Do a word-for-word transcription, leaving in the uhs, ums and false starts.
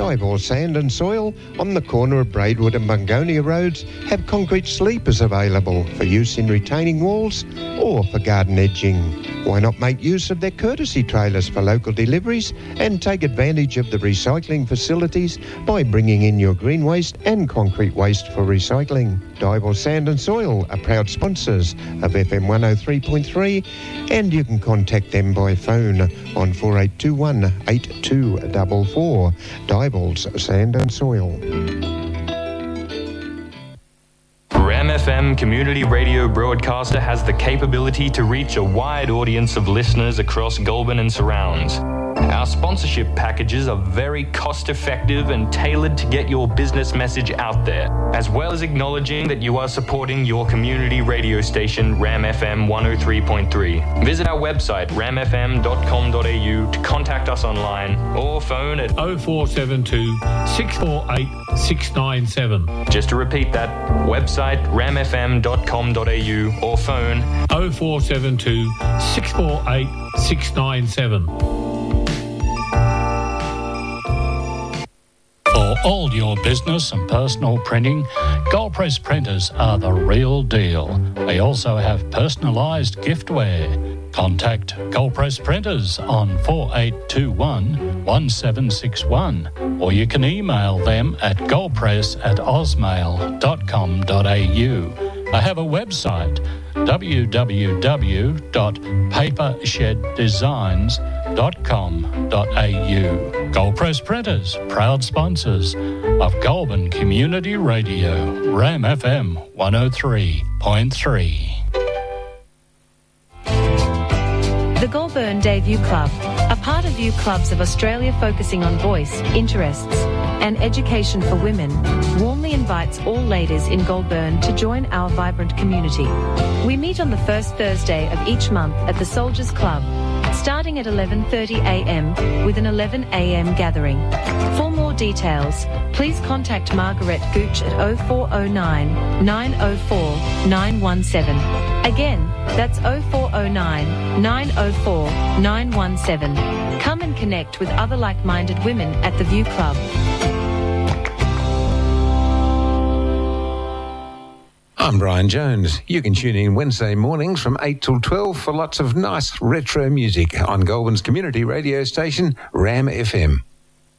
Dival Sand and Soil on the corner of Braidwood and Bungonia Roads have concrete sleepers available for use in retaining walls or for garden edging. Why not make use of their courtesy trailers for local deliveries and take advantage of the recycling facilities by bringing in your green waste and concrete waste for recycling. Dival Sand and Soil are proud sponsors of F M one oh three point three, and you can contact them by phone on four eight two one, eight two four four. Dival's Sand and Soil. Ram F M Community Radio Broadcaster has the capability to reach a wide audience of listeners across Goulburn and surrounds. Our sponsorship packages are very cost-effective and tailored to get your business message out there, as well as acknowledging that you are supporting your community radio station, Ram F M one oh three point three. Visit our website, ram f m dot com dot a u, to contact us online or phone at oh four seven two, six four eight, six nine seven. Just to repeat that, website ram f m dot com dot a u or phone oh four seven two, six four eight, six nine seven. For all your business and personal printing, Gold Press printers are the real deal. They also have personalised giftware. Contact Gold Press Printers on four eight two one, one seven six one, or you can email them at goldpress at osmail dot com dot a u. They have a website, w w w dot paper shed designs dot com dot a u. Gold Press Printers, proud sponsors of Goulburn Community Radio, Ram F M one oh three point three. The Goulburn Day View Club, a part of View Clubs of Australia focusing on voice, interests and education for women, warmly invites all ladies in Goulburn to join our vibrant community. We meet on the first Thursday of each month at the Soldiers Club, starting at eleven thirty a m with an eleven a m gathering. For more details, please contact Margaret Gooch at oh four oh nine, nine oh four, nine one seven. Again, that's oh four oh nine, nine oh four, nine one seven. Come and connect with other like-minded women at the View Club. I'm Brian Jones. You can tune in Wednesday mornings from eight till twelve for lots of nice retro music on Goulburn's community radio station, Ram F M.